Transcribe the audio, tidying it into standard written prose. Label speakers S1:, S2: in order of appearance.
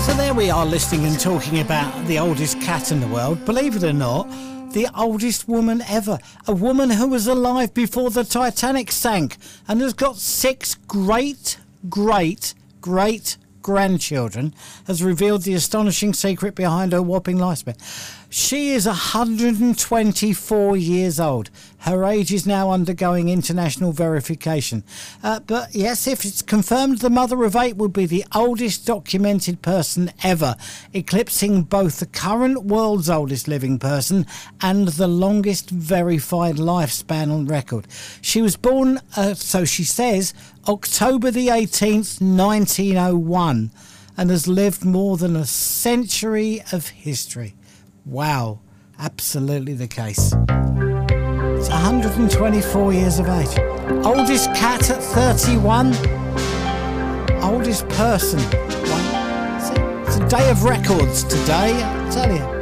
S1: So there we are, listening and talking about the oldest cat in the world. Believe it or not, the oldest woman ever. A woman who was alive before the Titanic sank and has got 6 great grandchildren, has revealed the astonishing secret behind her whopping lifespan. She is 124 years old. Her age is now undergoing international verification. But yes, if it's confirmed, the mother of 8 would be the oldest documented person ever, eclipsing both the current world's oldest living person and the longest verified lifespan on record. She was born, so she says, October the 18th, 1901, and has lived more than a century of history. Wow, absolutely the case. It's 124 years of age. Oldest cat at 31. Oldest person. It's a day of records today, I tell you.